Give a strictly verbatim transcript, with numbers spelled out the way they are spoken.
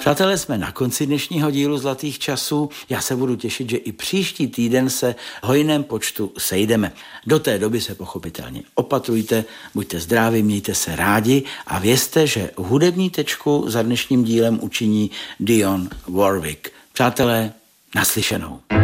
Přátelé, jsme na konci dnešního dílu Zlatých časů. Já se budu těšit, že i příští týden se v hojném počtu sejdeme. Do té doby se pochopitelně opatrujte, buďte zdraví, mějte se rádi a vězte, že hudební tečku za dnešním dílem učiní Dionne Warwick. Přátelé, naslyšenou.